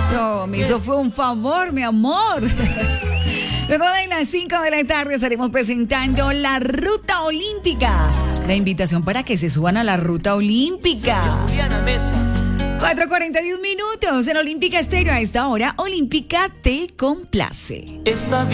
Eso, me hizo fue un favor, mi amor. Luego de las 5 de la tarde estaremos presentando la Ruta Olímpica. La invitación para que se suban a la Ruta Olímpica. 4:41 minutos en Olímpica Estéreo. A esta hora, Olímpica te complace. Está bien.